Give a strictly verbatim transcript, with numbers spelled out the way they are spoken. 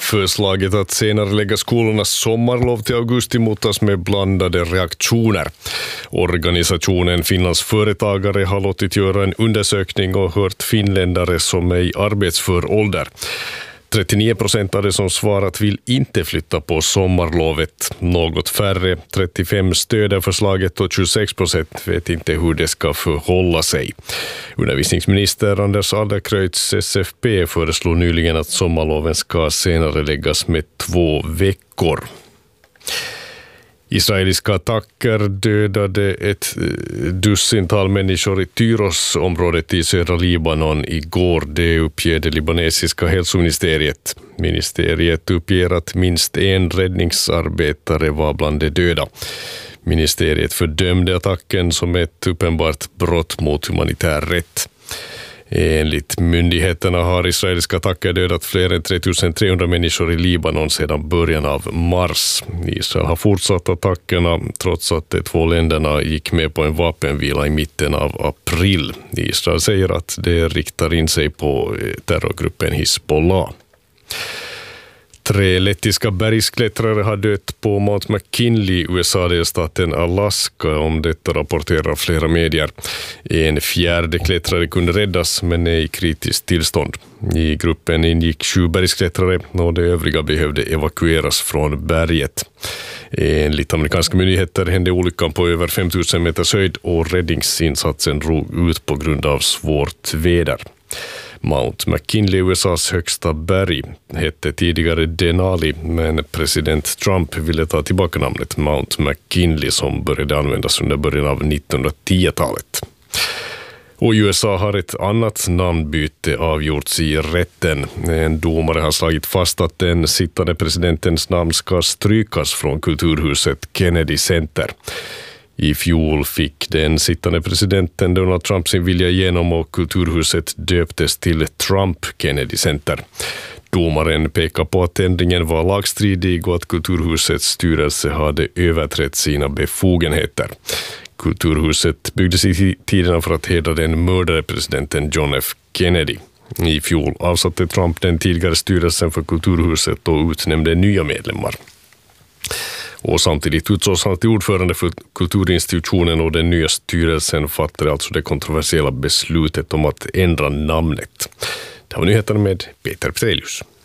Förslaget att senare lägga skolornas sommarlov till augusti mottas med blandade reaktioner. Organisationen Finlands företagare har låtit göra en undersökning och hört finländare som är i arbetsför ålder. trettionio procent av de som svarat vill inte flytta på sommarlovet. Något färre, trettiofem stöder förslaget och tjugosex procent vet inte hur det ska förhålla sig. Undervisningsminister Anders Adlercreutz S F P föreslog nyligen att sommarloven ska senare läggas med två veckor. Israeliska attacker dödade ett dussintal människor i Tyros-området i södra Libanon igår. Det uppger det libanesiska hälsoministeriet. Ministeriet uppger att minst en räddningsarbetare var bland de döda. Ministeriet fördömde attacken som ett uppenbart brott mot humanitär rätt. Enligt myndigheterna har israeliska attacker dödat fler än tre tusen trehundra människor i Libanon sedan början av mars. Israel har fortsatt attackerna trots att de två länderna gick med på en vapenvila i mitten av april. Israel säger att det riktar in sig på terrorgruppen Hizbollah. Tre lettiska bergsklättrare har dött på Mount McKinley i U S A-delstaten Alaska, om detta rapporterar flera medier. En fjärde klättrare kunde räddas men är i kritiskt tillstånd. I gruppen ingick sju bergsklättrare och de övriga behövde evakueras från berget. Enligt amerikanska myndigheter hände olyckan på över fem tusen meters höjd och räddningsinsatsen drog ut på grund av svårt väder. Mount McKinley, U S A:s högsta berg, hette tidigare Denali, men president Trump ville ta tillbaka namnet Mount McKinley som började användas under början av nittonhundratiotalet. Och U S A har ett annat namnbyte avgjorts i rätten. En domare har slagit fast att den sittande presidentens namn ska strykas från kulturhuset Kennedy Center. I fjol fick den sittande presidenten Donald Trump sin vilja igenom och kulturhuset döptes till Trump Kennedy Center. Domaren pekar på att ändringen var lagstridig och att kulturhusets styrelse hade överträtt sina befogenheter. Kulturhuset byggdes i tiderna för att hedra den mördade presidenten John F. Kennedy. I fjol avsatte Trump den tidigare styrelsen för kulturhuset och utnämnde nya medlemmar. Och samtidigt utsågs han till ordförande för kulturinstitutionen och den nya styrelsen fattade alltså det kontroversiella beslutet om att ändra namnet. Det var nyheterna med Peter Petrelius.